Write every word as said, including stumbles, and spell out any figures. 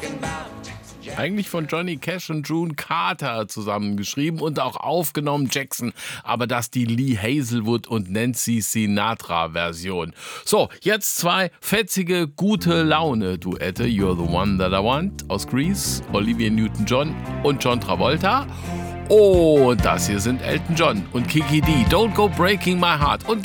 Eigentlich von Johnny Cash und June Carter zusammengeschrieben und auch aufgenommen, Jackson. Aber das die Lee Hazelwood und Nancy Sinatra-Version. So, jetzt zwei fetzige, gute Laune-Duette. You're the One That I Want aus Grease, Olivia Newton-John und John Travolta. Und das hier sind Elton John und Kiki Dee. Don't Go Breaking My Heart. Und